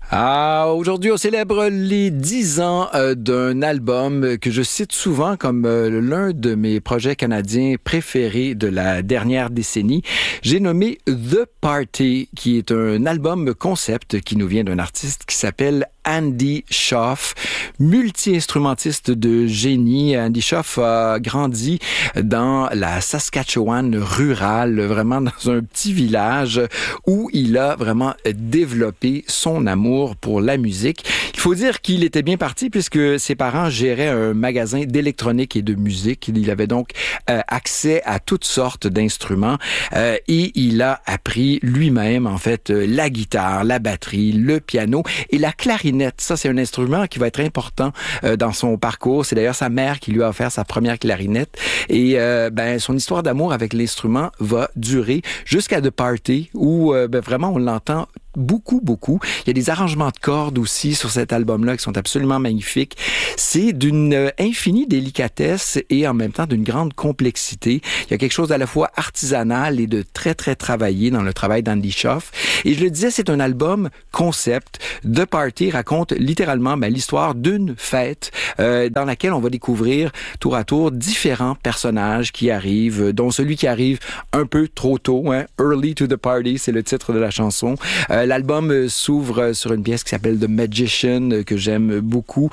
Aujourd'hui, on célèbre les 10 ans d'un album que je cite souvent comme l'un de mes projets canadiens préférés de la dernière décennie. J'ai nommé The Party, qui est un album concept qui nous vient d'un artiste qui s'appelle Andy Shauf, multi-instrumentiste de génie. Andy Shauf a grandi dans la Saskatchewan rurale, vraiment dans un petit village où il a vraiment développé son amour pour la musique. Il faut dire qu'il était bien parti puisque ses parents géraient un magasin d'électronique et de musique. Il avait donc accès à toutes sortes d'instruments et il a appris lui-même, en fait, la guitare, la batterie, le piano et la clarinette. Ça, c'est un instrument qui va être important dans son parcours. C'est d'ailleurs sa mère qui lui a offert sa première clarinette. Et son histoire d'amour avec l'instrument va durer jusqu'à The Party, où vraiment on l'entend beaucoup. Il y a des arrangements de cordes aussi sur cet album-là qui sont absolument magnifiques. C'est d'une infinie délicatesse et en même temps d'une grande complexité. Il y a quelque chose à la fois artisanal et de très, très travaillé dans le travail d'Andy Shauf. Et je le disais, c'est un album concept. The Party raconte littéralement l'histoire d'une fête dans laquelle on va découvrir tour à tour différents personnages qui arrivent, dont celui qui arrive un peu trop tôt, Early to the Party, c'est le titre de la chanson. L'album s'ouvre sur une pièce qui s'appelle The Magician, que j'aime beaucoup.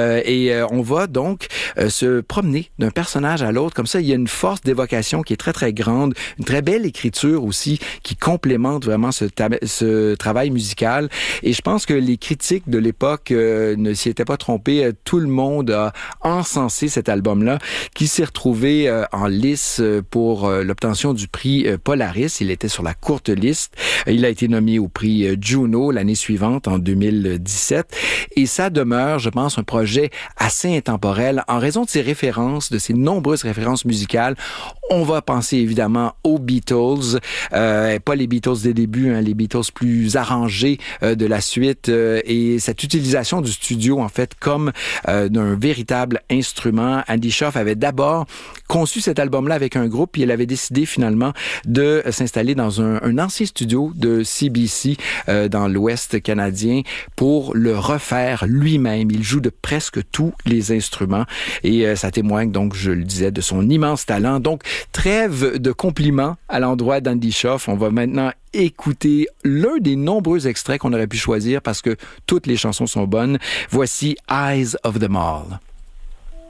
On va donc se promener d'un personnage à l'autre. Comme ça, il y a une force d'évocation qui est très, très grande. Une très belle écriture aussi qui complémente vraiment ce travail musical. Et je pense que les critiques de l'époque ne s'y étaient pas trompés. Tout le monde a encensé cet album-là qui s'est retrouvé en lice pour l'obtention du prix Polaris. Il était sur la courte liste. Il a été nommé au prix Juno l'année suivante, en 2017. Et ça demeure, je pense, un projet assez intemporel en raison de ses références, de ses nombreuses références musicales. On va penser évidemment aux Beatles, pas les Beatles des débuts, les Beatles plus arrangés de la suite, et cette utilisation du studio, en fait, comme d'un véritable instrument. Andy Shauf avait d'abord conçu cet album-là avec un groupe, puis il avait décidé finalement de s'installer dans un ancien studio de CBC dans l'Ouest canadien pour le refaire lui-même. Il joue de presque tous les instruments et ça témoigne donc, je le disais, de son immense talent. Donc, trêve de compliments à l'endroit d'Andy Shauf. On va maintenant écouter l'un des nombreux extraits qu'on aurait pu choisir parce que toutes les chansons sont bonnes. Voici Eyes of the Mall.